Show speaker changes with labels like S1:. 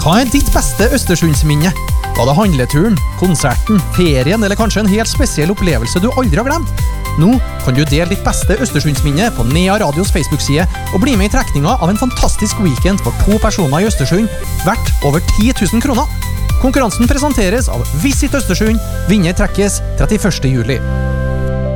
S1: Hva ditt beste Østersundsminne? Var det handleturen, konserten, ferien eller kanskje en helt spesiell opplevelse du aldri har glemt? Nå kan du dele ditt beste Østersundsminne på Nea Radios Facebook-side og bli med i trekninga av en fantastisk weekend for 2 personer i Østersund, verdt over 10 000 kroner. Konkurransen presenteres av Visit Østersund, vinner trekkes 31. juli.